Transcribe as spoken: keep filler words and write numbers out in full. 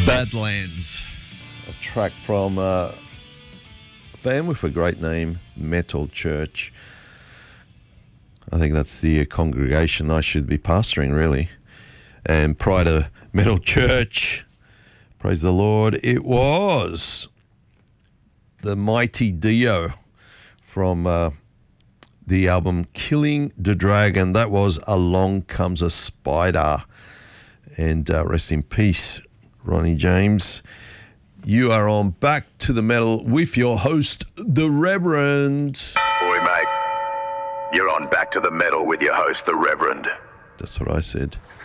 Badlands. A track from uh, a band with a great name, Metal Church. I think that's the congregation I should be pastoring, really. And prior to Metal Church, praise the Lord, it was the Mighty Dio from uh, the album Killing the Dragon. That was Along Comes a Spider. And uh, rest in peace, Ronnie James. You are on Back to the Metal with your host, The Reverend. Oi, mate. You're on Back to the Metal with your host, The Reverend. That's what I said.